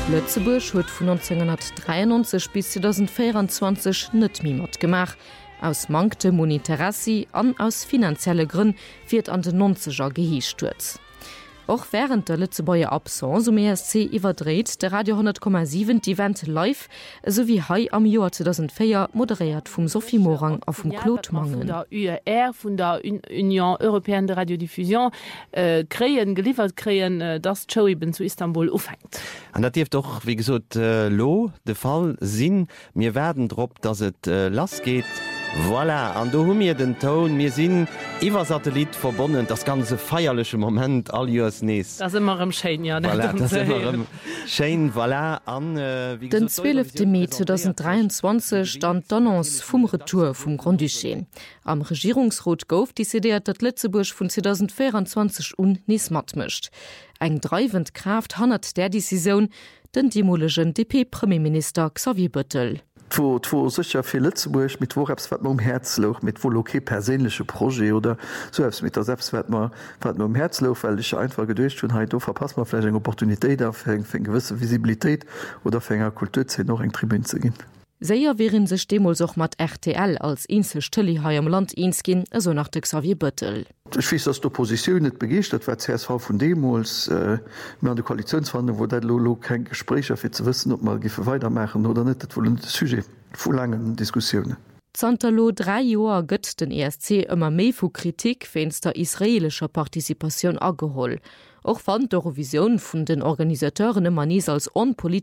Lützeburg huet vun 1993 bis 2024 net mi mat gemacht. Aus mangte Moniterassi an aus finanzielle Grünn wird an den 90er gehiesturz. Auch während der Lützebauer Absence um ESC überdreht der Radio 10,7 die Event live sowie Hai am Jahr 2004 moderiert vom Sophie Morang auf dem Claude Mangen. Der UR von der Union Européenne de Radiodiffusion geliefert kreen, das Show eben zu Istanbul aufhängt. Und das dürfte doch, wie gesagt, lo der Fall sein. Wir werden drauf, dass es las geht. Voilà, an du mir den Ton mir sinn iwwer Satellit verbonnen, das ganze feierliche Moment all Jos nees. Das immer im Schein, ja. Voilà, das immer im Schein, voilà, an... Den 12. Mai 2023 stand d'Annonce vum Retour vum Grand Duché. Am Regierungsrat gouf décidiert, dat Lützeburg vun 2024 nies mat mischt. Eng dreivend Kraft hannert der Decision den demolischen DP-Premierminister Xavier Bettel. Wo sicher viel Lützeburg mit woraps wat man Herzloch mit wo okay persönliche Projekt oder so mit der selbst man Herzloch, weil ich einfach gedurcht und do verpasst man vielleicht eine Opportunität auf gewisse Visibilität oder fänger Kultur noch eng Tribün zu gehen. Seier wären sech Demos auch mat RTL als Insel Stille ha am Land insgin, also nach de Xavier Bettel. Ich weiß, dass die Opposition nicht begecht, das war CSV von Demos, wir an der Koalitionsverhandlung, wo das Lolo kein Gespräch dafür zu wissen, ob man weitermachen oder nicht, das wollen das Sujet vor langen Diskussionen. Zantalo 3 Joer gëtt den ESC ëmmer méi vu Kritik wennns der israelscher Partizipation ageholl. Och fand d'Eurovision vun den Organisateuren ëmmer nies als onpolitisch